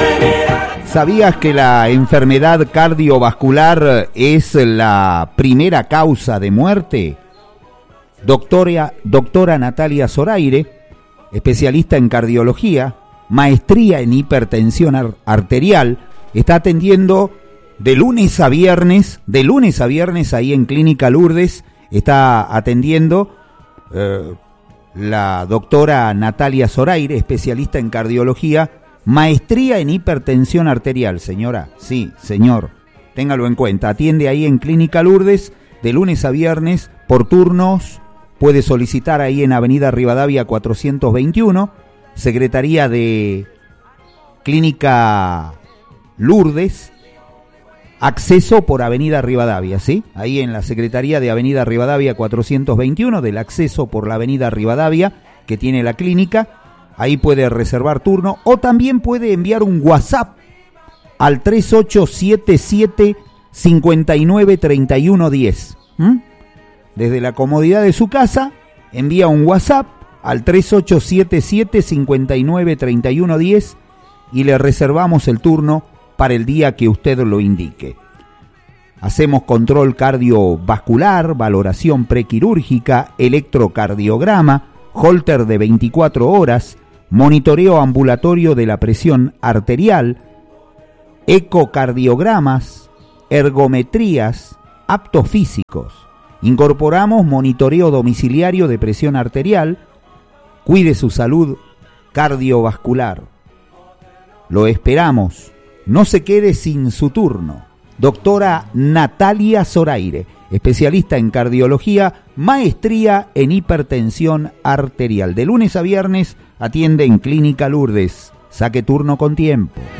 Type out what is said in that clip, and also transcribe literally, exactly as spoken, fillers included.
¿Sabías que la enfermedad cardiovascular es la primera causa de muerte? Doctora, doctora Natalia Zoraire, especialista en cardiología, maestría en hipertensión ar- arterial, está atendiendo de lunes a viernes, de lunes a viernes ahí en Clínica Lourdes, está atendiendo eh, la doctora Natalia Zoraire, especialista en cardiología, maestría en hipertensión arterial, señora, sí, señor, téngalo en cuenta, atiende ahí en Clínica Lourdes, de lunes a viernes, por turnos, puede solicitar ahí en Avenida Rivadavia cuatrocientos veintiuno, Secretaría de Clínica Lourdes, acceso por Avenida Rivadavia, ¿sí? Ahí en la Secretaría de Avenida Rivadavia cuatrocientos veintiuno, del acceso por la Avenida Rivadavia, que tiene la clínica, ahí puede reservar turno, o también puede enviar un WhatsApp al tres ocho siete siete, cinco nueve tres uno uno cero. ¿Mm? Desde la comodidad de su casa, envía un WhatsApp al tres ocho siete siete, cinco nueve tres uno uno cero y le reservamos el turno para el día que usted lo indique. Hacemos control cardiovascular, valoración prequirúrgica, electrocardiograma, holter de veinticuatro horas, monitoreo ambulatorio de la presión arterial, ecocardiogramas, ergometrías, aptos físicos. Incorporamos monitoreo domiciliario de presión arterial. Cuide su salud cardiovascular. Lo esperamos. No se quede sin su turno. Doctora Natalia Zoraire, especialista en cardiología, maestría en hipertensión arterial. De lunes a viernes atiende en Clínica Lourdes. Saque turno con tiempo.